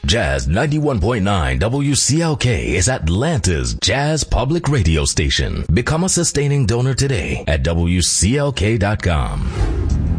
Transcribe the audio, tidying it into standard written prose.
Jazz 91.9 WCLK is Atlanta's Jazz Public Radio Station. Become a sustaining donor today at WCLK.com.